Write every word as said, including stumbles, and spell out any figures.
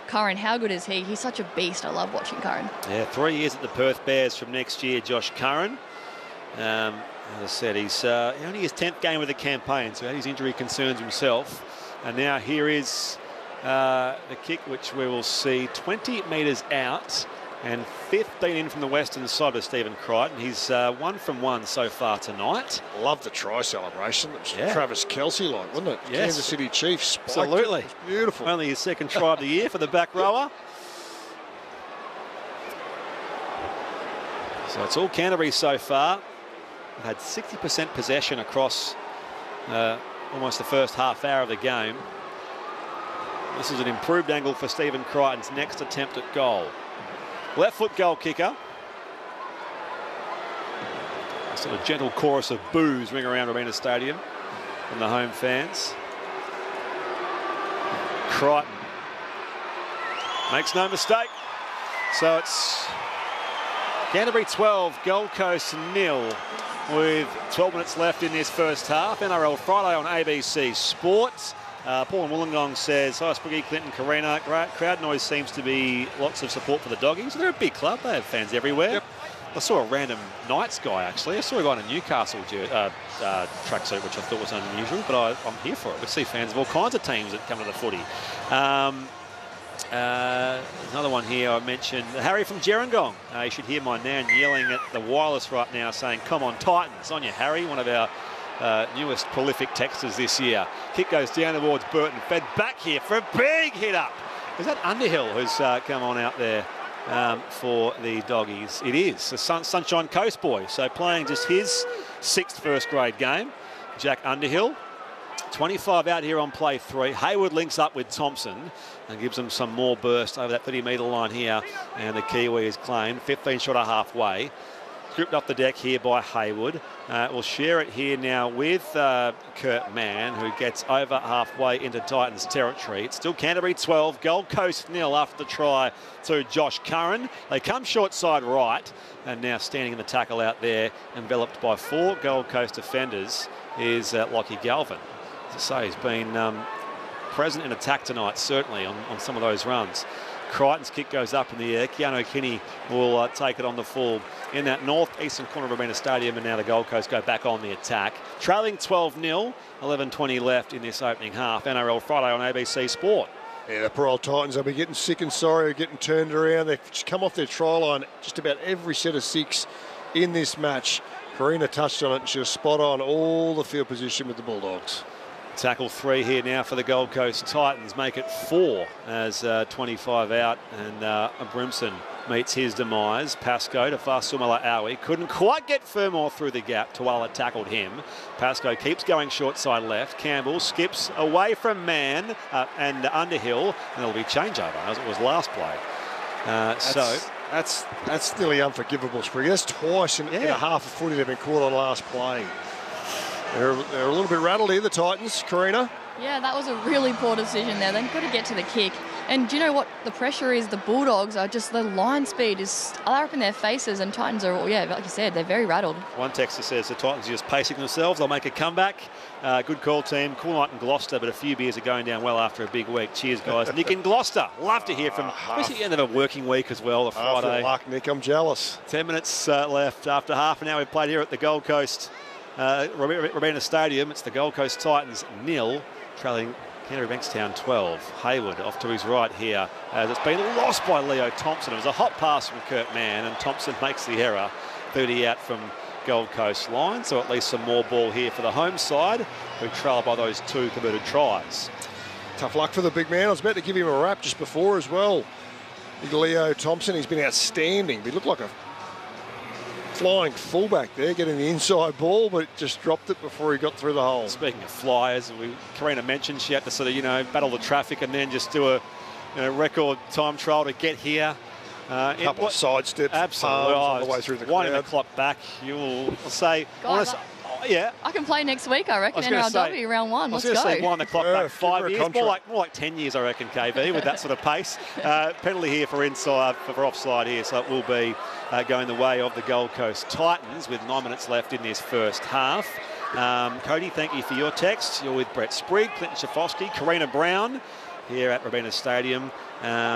Curran, how good is he? He's such a beast. I love watching Curran. Yeah, three years at the Perth Bears from next year, Josh Curran. Um, as I said, he's uh, only his tenth game of the campaign, so he had his injury concerns himself. And now here is uh, the kick, which we will see twenty metres out and fifteen in from the western side of Stephen Crichton. He's uh, one from one so far tonight. Love the try celebration. It was yeah. Travis Kelce-like, wasn't it? Yes. Kansas City Chiefs. Absolutely. It. It was beautiful. Only his second try of the year for the back rower. So it's all Canterbury so far. They've had sixty percent possession across uh, almost the first half hour of the game. This is an improved angle for Stephen Crichton's next attempt at goal. Left foot goal kicker. A sort of gentle chorus of boos ring around Robina Stadium from the home fans. Crichton makes no mistake. So it's Canterbury twelve, Gold Coast nil with twelve minutes left in this first half. N R L Friday on A B C Sport. Uh, Paul and Wollongong says, hi, Spriggy, Clinton, Karina. Crowd noise seems to be lots of support for the Doggies. They're a big club. They have fans everywhere. Yep. I saw a random Knights guy, actually. I saw a guy in a Newcastle uh, uh, tracksuit, which I thought was unusual, but I, I'm here for it. We see fans of all kinds of teams that come to the footy. Um, uh, another one here I mentioned, Harry from Gerringong. Uh, you should hear my nan yelling at the wireless right now saying, come on, Titans. On you, Harry, one of our Uh, newest prolific texters this year. Kick goes down towards Burton. Fed back here for a big hit up. Is that Underhill who's uh, come on out there um, for the Doggies? It is. The Sun Sunshine Coast boy. So playing just his sixth first grade game. Jack Underhill. twenty-five out here on play three. Hayward links up with Thompson and gives them some more burst over that thirty metre line here. And the Kiwi is claimed. fifteen shot of halfway. Stripped off the deck here by Hayward. Uh, we'll share it here now with uh, Kurt Mann, who gets over halfway into Titans territory. It's still Canterbury twelve, Gold Coast nil after the try to Josh Curran. They come short side right, and now standing in the tackle out there, enveloped by four Gold Coast defenders, is uh, Lockie Galvin. As I say, he's been um, present in attack tonight, certainly, on, on some of those runs. Crichton's kick goes up in the air. Keanu Kinney will uh, take it on the full in that north-eastern corner of Robina Stadium, and now the Gold Coast go back on the attack. Trailing twelve nil, eleven twenty left in this opening half. N R L Friday on A B C Sport. Yeah, the poor old Titans, they'll be getting sick and sorry, getting turned around. They've just come off their try line just about every set of six in this match. Karina touched on it, and she was spot on all the field position with the Bulldogs. Tackle three here now for the Gold Coast Titans. Make it four as uh, twenty-five out, and uh, Brimson meets his demise. Pascoe to Fasumala Awi. Couldn't quite get Fermor through the gap. Tuala tackled him. Pascoe keeps going short side left. Campbell skips away from Mann uh, and Underhill, and it'll be changeover as it was last play. Uh, that's, so that's that's nearly unforgivable, Spriggy. That's twice in, yeah. in a half a footy they've been caught on last play. They're, they're a little bit rattled here, the Titans. Karina? Yeah, that was a really poor decision there. They've got to get to the kick. And do you know what the pressure is? The Bulldogs are just, the line speed is they're up in their faces, and Titans are, all, yeah, like you said, they're very rattled. One texter says the Titans are just pacing themselves. They'll make a comeback. Uh, good call, team. Cool night in Gloucester, but a few beers are going down well after a big week. Cheers, guys. Nick in Gloucester. Love to hear from, especially at the end of a working week as well, the Friday. After luck, Nick, I'm jealous. Ten minutes uh, left after half an hour we've played here at the Gold Coast Uh, Robina Stadium. It's the Gold Coast Titans nil, trailing Canterbury Bankstown twelve. Hayward off to his right here as it's been lost by Leo Thompson. It was a hot pass from Kurt Mann, and Thompson makes the error. thirty out from Gold Coast line, so at least some more ball here for the home side, who trail by those two converted tries. Tough luck for the big man. I was about to give him a wrap just before as well. Big Leo Thompson, he's been outstanding. He looked like a flying fullback there, getting the inside ball, but just dropped it before he got through the hole. Speaking of flyers, we, Karina mentioned she had to sort of, you know, battle the traffic and then just do a you know, record time trial to get here. Uh, a couple it, of side steps, absolutely, all the way through the crowd. Winding the clock back, you'll say, Guys, honest, oh, yeah. I can play next week, I reckon. I N R L W round one. Let's go. I was going to say wind the clock yeah, back five years, contract. more like more like ten years, I reckon, K V, with that sort of pace. Uh, penalty here for inside, for offside here, so it will be uh, going the way of the Gold Coast Titans with nine minutes left in this first half. Um, Cody, thank you for your text. You're with Brett Sprigg, Clinton Schafosky, Karina Brown here at Robina Stadium. Um,